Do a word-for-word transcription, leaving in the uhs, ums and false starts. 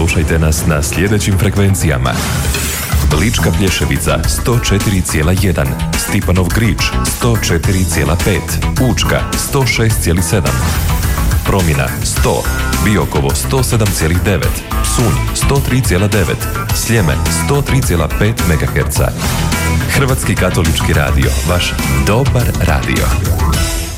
Slušajte nas na sljedećim frekvencijama: Lička Plješevica sto četiri zarez jedan, Stipanov Grič sto četiri zarez pet, Učka sto šest zarez sedam, Promjena sto, Biokovo sto sedam zarez devet, Psunj sto tri zarez devet, Sljeme sto tri zarez pet megaherca. Hrvatski katolički radio, vaš dobar radio.